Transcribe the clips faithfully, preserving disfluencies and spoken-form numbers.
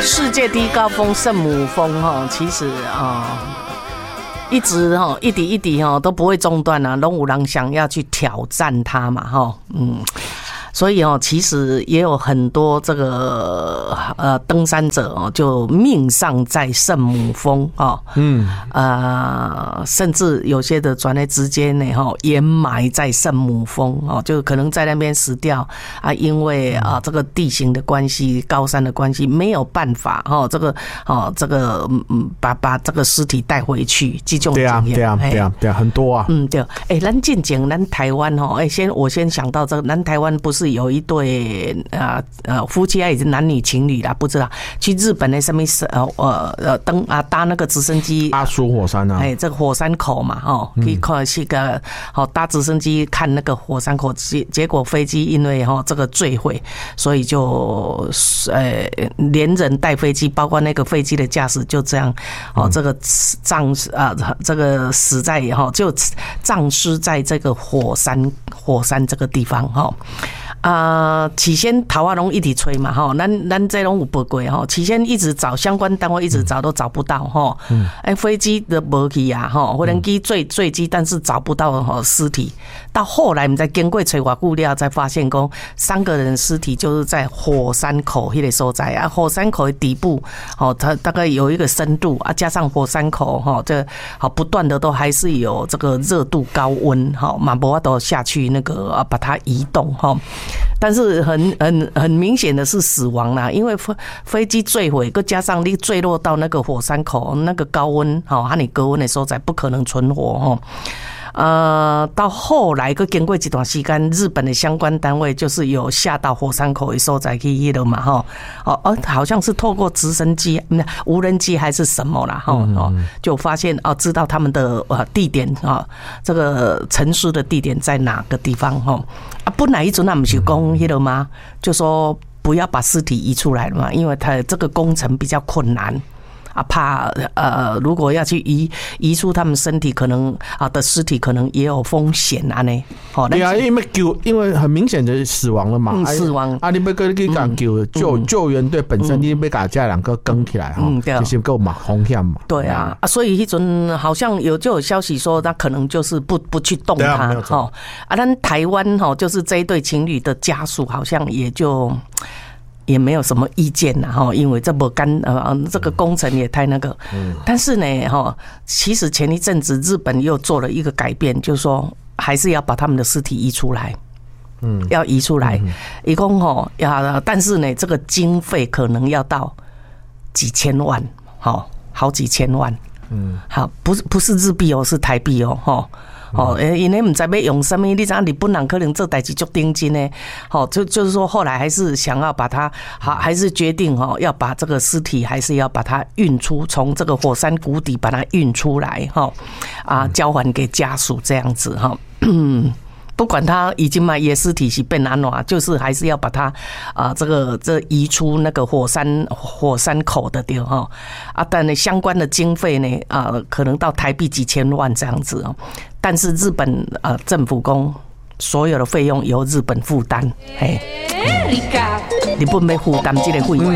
世界第一高峰圣母峰哈，其实啊、呃，一直哈一滴一滴哈都不会中断啊，都有人想要去挑战它嘛哈，嗯。所以哦，其实也有很多这个呃登山者哦，就命丧在圣母峰哦，嗯，呃，甚至有些的转来直接呢哈淹埋在圣母峰哦，就可能在那边死掉啊，因为啊这个地形的关系、高山的关系，没有办法哈，这个哦这个嗯把把这个尸体带回去，这种对啊对啊对啊对啊很多啊， 嗯对，哎，咱进前咱台湾哦，哎先我先想到这个，咱台湾不是有一对呃呃夫妻啊，也是男女情侣啦，不知道去日本的什么呃呃呃登啊搭那个直升机阿苏火山啊， 哎这个火山口嘛哦，可以看是个好搭直升机看那个火山口，结结果飞机因为哈这个坠毁，所以就呃连人带飞机，包括那个飞机的驾驶就这样哦这个葬啊这个死在哈就葬尸在这个火山火山这个地方哈。啊，起先桃花龙一直吹嘛，哈，咱咱这拢有报过哈。起先一直找相关单位，一直找都找不到哈。嗯。哎，飞机的无去啊，哈，无人机坠坠机，但是找不到哈尸体。到后来我们在经过吹瓦固料，才发现讲三个人尸体就是在火山口那个所在啊。火山口的底部，哦，它大概有一个深度啊，加上火山口哈，这好不断的都还是有这个热度高温哈，马博都下去那个啊，把它移动哈。但是很很很明显的是死亡啦，因为飞飞机坠毁，再加上你坠落到那个火山口，那个高温哈，和你高温的所在不可能存活哈。呃，到后来个经过一段时间，日本的相关单位就是有下到火山口的所在去迄了嘛哈，哦哦，好像是透过直升机、无人机还是什么啦哈，哦，就发现哦，知道他们的呃地点啊，这个沉尸的地点在哪个地方哈？啊，本来一阵那不是讲迄了吗？就说不要把尸体移出来了嘛，因为它这个工程比较困难。啊，怕呃，如果要去移移出他们身体，可能啊的尸体可能也有风险啊呢。哦， 对啊，因为救，因为很明显的死亡了嘛， 嗯、死亡啊，你要跟你讲救救救援队本身，你要把这两个跟起来哈，就是够嘛风险嘛。 对啊，啊，所以一阵好像有就有消息说，他可能就是不不去动他哈。啊，但台湾哈，就是这一对情侣的家属好像也就。也没有什么意见呐，哈，因为这不干呃，这个工程也太那个。嗯。但是呢，哈，其实前一阵子日本又做了一个改变，就是说还是要把他们的尸体移出来，嗯，要移出来，一共哈要，但是呢，这个经费可能要到几千万，哈，好几千万，嗯，好，不是不是日币哦，是台币哦，哈。哦，因为唔知要用什么，你知道日本人可能这代志足定金呢。好，就就是说后来还是想要把它，好，还是决定哈，要把这个尸体还是要把它运出，从这个火山谷底把它运出来哈，啊，交还给家属这样子哈。不管他已经嘛，也尸体是变安怎，就是还是要把它啊、呃，这个这移出那个火山火山口的地方啊，但呢相关的经费呢啊、呃，可能到台币几千万这样子哦。但是日本啊、呃、政府公所有的费用由日本负担，嘿，日本要负担这个费用。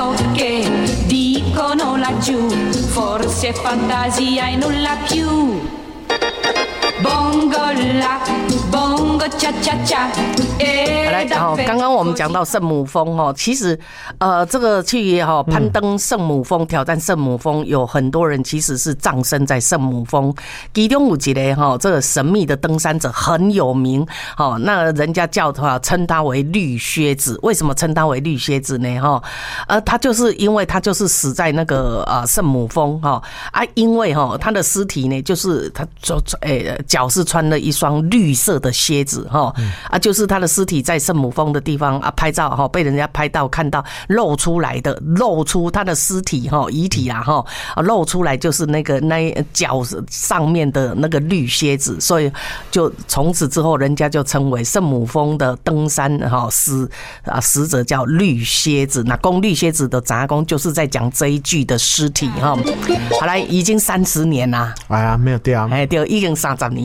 好来，好，刚刚我们讲到圣母峰哦，其实呃，这个去哈攀登圣母峰、挑战圣母峰，有很多人其实是葬身在圣母峰。其中有一个哈，这个神秘的登山者很有名，哈，那人家叫他称他为绿靴子。为什么称他为绿靴子呢？哈，呃，他就是因为他就是死在那个呃圣母峰哈啊，因为哈他的尸体呢，就是他就诶脚是穿了一双绿色的靴子哈啊，就是他的尸体在圣母峰的地方啊拍照哈，被人家拍到看到露出来的，露出他的尸体哈遗体啊哈啊露出来就是那个那脚上面的那个绿靴子，所以就从此之后人家就称为圣母峰的登山哈死啊死者叫绿靴子。那讲绿靴子的杂工就是在讲这一具的尸体哈。好来，已经三十年啦， 哎呀，没有对啊， 哎对，已经三十年啊，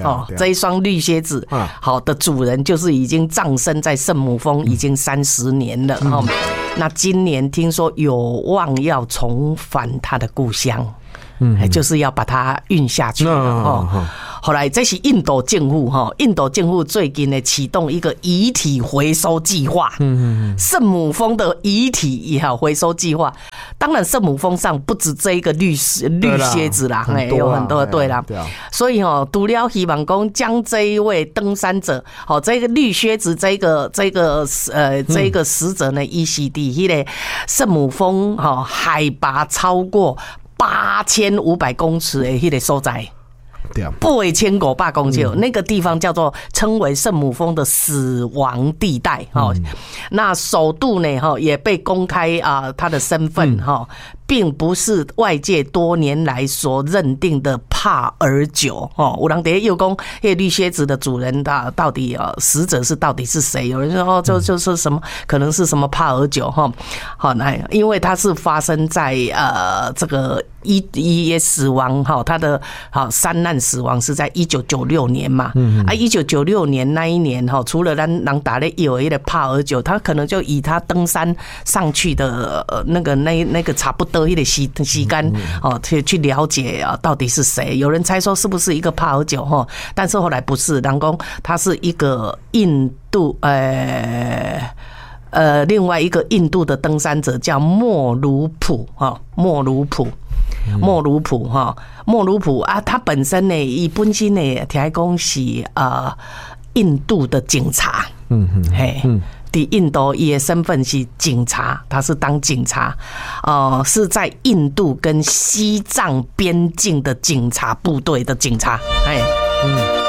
哦，这一双绿靴子，好的主人就是已经葬身在圣母峰已经三十年了哈。那今年听说有望要重返他的故乡。嗯，就是要把它运下去了哈。后来这是印度政府哈，印度政府最近呢启动一个遗体回收计划。嗯嗯，圣母峰的遗体也好回收计划。当然，圣母峰上不止这一个绿绿靴子啦，哎，有很多对啦。所以哦，除了希望讲将这一位登山者，好，这个绿靴子这个这个呃这个死者呢，伊是伫迄个圣母峰哈海拔超过八千五百公尺的那个所在，八千五百公尺，嗯、那个地方叫做称为圣母峰的死亡地带。哈、嗯，那首度呢，哈也被公开啊，他的身份哈。嗯并不是外界多年来所认定的帕尔九哦，有人在又讲，那绿靴子的主人到到底啊，死者是到底是谁？有人说哦，就就是什么，可能是什么帕尔九哈。好，那因为它是发生在呃这个一一死亡哈，他的好山难死亡是在一九九六年嘛，嗯啊，一九九六年那一年哈，除了咱人打的有一个帕尔九，他可能就以他登山上去的呃那个那那个差不多。的时时间哦，去去了解啊，到底是谁？有人猜说是不是一个帕尔九哈，但是后来不是，人讲他是一个印度呃呃另外一个印度的登山者叫莫鲁普哈，莫鲁普。莫鲁普哈，莫鲁普啊，他本身呢，以本身呢，听讲是呃印度的警察，嗯嗯，嘿，嗯。在印度，伊的身份是警察，他是当警察，呃，是在印度跟西藏边境的警察部队的警察，哎，嗯。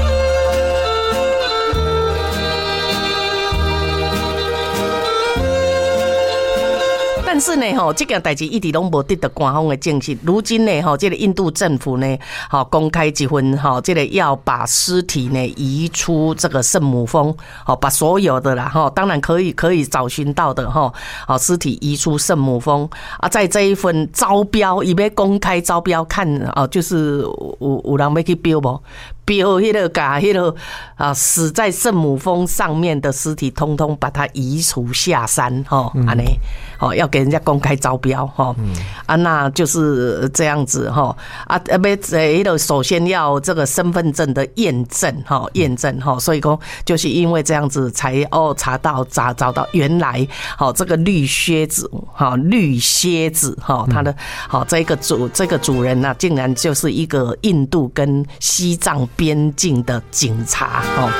但是呢，吼，这件代志一直拢无得到官方的证实。如今呢，吼，这个印度政府呢，好公开一份，吼，这个要把尸体呢移出这个圣母峰，好把所有的啦，哈，当然可以可以找寻到的，哈，好尸体移出圣母峰啊，在这一份招标，伊要公开招标看啊，就是有有人要去标无？标迄个把迄个啊死在圣母峰上面的尸体，通通把它移除下山，哈，安尼，哦，要给人家公开招标，哈，啊，那就是这样子，哈，啊，要迄个首先要这个身份证的验证，哈，验证，哈，所以说就是因为这样子才哦查到找找到原来，好这个绿靴子，哈，绿蝎子，哈，他的好这个主这个主人呢，竟然就是一个印度跟西藏边境的警察哦。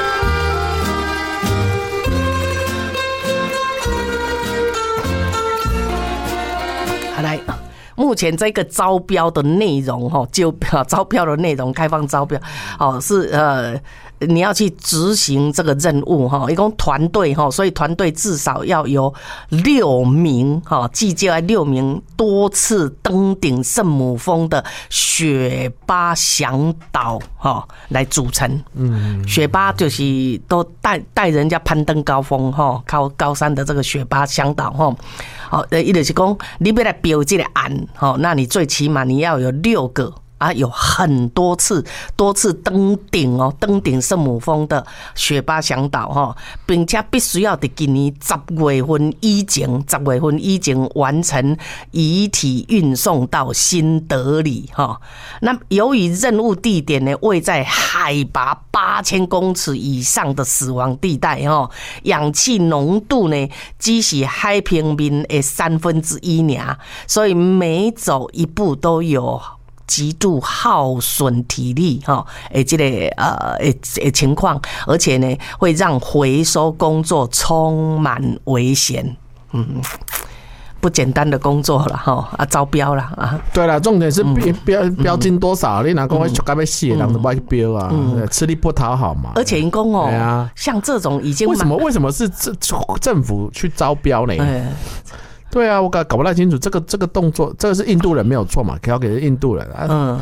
好来，目前这个招标的内容哈，就招标的内容开放招标，哦是呃。你要去执行这个任务哈，一共团队哈，所以团队至少要有六名哈，计就要六名多次登顶圣母峰的雪巴向导哈来组成。嗯，雪巴就是都带带人家攀登高峰哈，靠高山的这个雪巴向导哈。好，呃，意思是讲你要来标这个案哈，那你最起码你要有六个。啊，有很多次多次登顶哦，登顶圣母峰的雪巴向导哈，并且必须要在今年十月份以前，十月份以前完成遗体运送到新德里哈。那由于任务地点呢位在海拔八千公尺以上的死亡地带哈，氧气浓度呢只是海平面的三分之一呢，所以每走一步都有。极度耗损体力哈，诶，这个呃诶诶情况，而且呢，会让回收工作充满危险。嗯，不简单的工作了哈啊，招标了啊。对了，重点是标标金多少？你哪讲会出干要死的人都不爱标啊，吃力不讨好嘛。而且因公哦，啊、像这种已经为什么为什么是政政府去招标呢？对啊，我搞搞不太清楚这个这个动作，这个是印度人没有错嘛？交给印度人啊。嗯，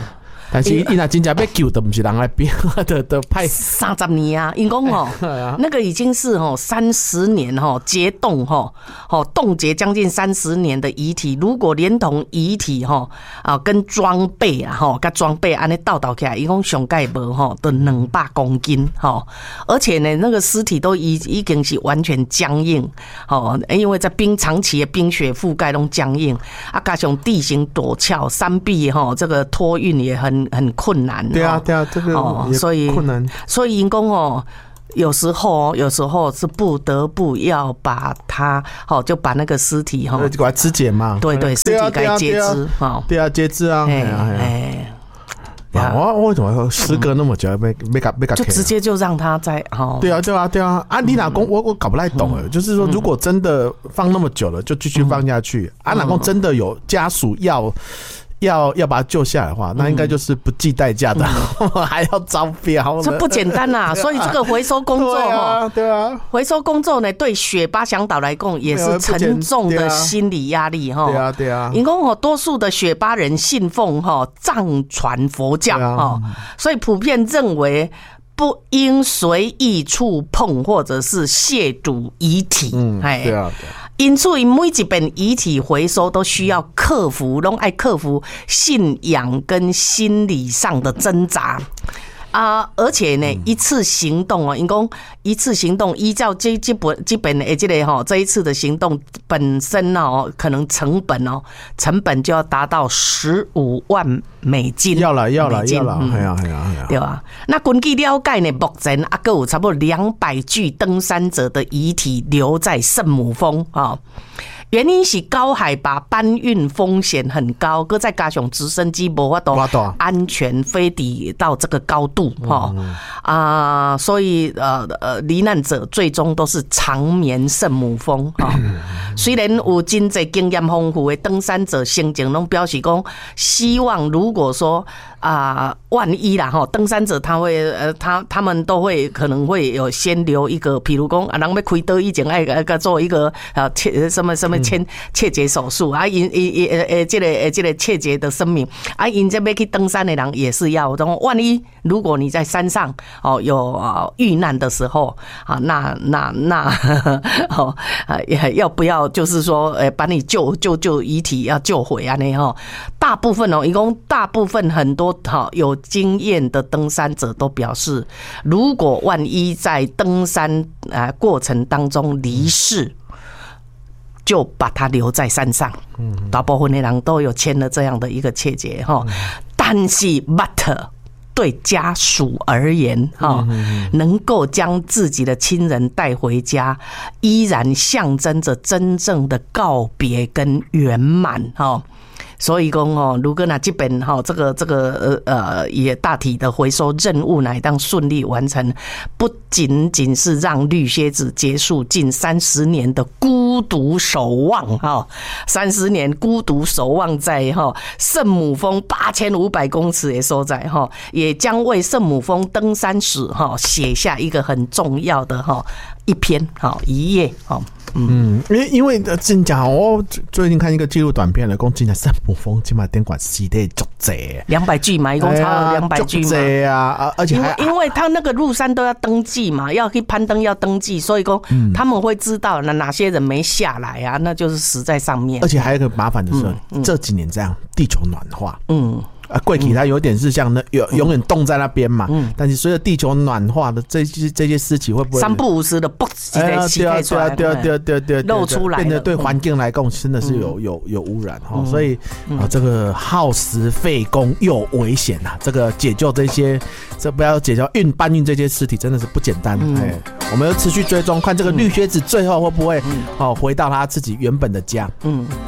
但是伊那真正要救的不是人来变的的派三十年啊，因讲哦，那个已经是哦三十年哦结冻哈，哦冻结将近三十年的遗体，如果连同遗体哈啊跟装备啊哈跟装备安尼倒倒起来，一共上盖无哈的两百公斤哈，而且呢那个尸体都已已经是完全僵硬哦，因为在冰长期的冰雪覆盖都僵硬啊，加上地形陡峭，山壁哈这个托运也很很困难。 对啊，对啊，这个也困难。 所以因公哦，有时候有时候是不得不要把它哦，就把那个尸体哈， 给它肢解嘛。 对对，尸体该截肢哈。 对啊，截肢啊。哎哎，我为什么时隔那么久没没搞没搞？ 就直接就让他在哦。 对啊，对啊，对啊。啊，你老公我我搞不太懂了，就是说如果真的放那么久了，就继续放下去。啊，老公真的有家属要。要要把他救下来的话，那应该就是不计代价的，嗯、还要招标， 这不简单呐、啊。所以这个回收工作哈， 对啊， 回收工作呢，对雪巴向导来讲也是沉重的心理压力哈。 对啊，对啊。 因为多数的雪巴人信奉哈藏传佛教哈，所以普遍认为不应随意触碰或者是亵渎遗体。 嗯，对啊。 因此，每一本遗体回收都需要克服，都爱克服信仰跟心理上的挣扎啊！而且呢，一次行动哦，因讲一次行动，依照这这本这本诶这个哈，这一次的行动本身哦，可能成本哦，成本就要达到十五万美金。 要了，要了，要了，系啊，系啊，系啊， 对啊。那根据了解呢，目前啊，还有差不多两百具登山者的遗体留在圣母峰啊。原因是高海拔搬运风险很高，搁再加上直升机无法度安全飞抵到这个高度哈啊，所以呃呃罹难者最终都是长眠圣母峰哈。虽然有真侪经验丰富的登山者心情拢表示讲，希望如果说啊、呃、万一啦哈，登山者他会呃他他们都会可能会有先留一个，比如讲啊，人要开刀以前爱个做一个呃切什么什么。切切结手术啊，因因因呃呃，这个呃这个切结的声明啊，因这边去登山的人也是要，然后万一如果你在山上哦有呃遇难的时候啊，那那那哦啊要不要就是说呃把你救救救遗体要救回啊呢哈？大部分哦，一共大部分很多哈有经验的登山者都表示，如果万一在登山啊过程当中离世。就把它留在山上，大部分的人都有签了这样的一个切结哈。但是 ，but 对家属而言哈，能够将自己的亲人带回家，依然象征着真正的告别跟圆满哈。所以讲哦，如果那这本哈这个这个呃呃也大体的回收任务乃当顺利完成，不仅仅是让绿靴子结束近三十年的孤独守望哈，三十年孤独守望在哈圣母峰八千五百公尺的所在哈，也将为圣母峰登山史哈写下一个很重要的哈一篇哈一页哈。 嗯，因为因为真讲，我最近看一个纪录短片了，讲真的圣母峰起码电管死的足济， 两百具嘛，一共差了两百具嘛， 对啊，而且还因为因为他那个入山都要登记嘛，要去攀登要登记，所以说他们会知道那哪些人没下来啊，那就是死在上面。 而且还有一个麻烦的是，嗯嗯、这几年这样，地球暖化，嗯。啊，贵体它有点是像那永永远冻在那边嘛，嗯，但是随着地球暖化的这些这些尸体会不会三不五时的嘣直接起开出来， 对啊对啊对啊对啊露出来， 变得对环境来讲真的是有有有污染哈，所以啊这个耗时费工又危险啊，这个解救这些这不要解救运搬运这些尸体真的是不简单，哎，我们要持续追踪看这个绿靴子最后会不会哦回到他自己原本的家，嗯。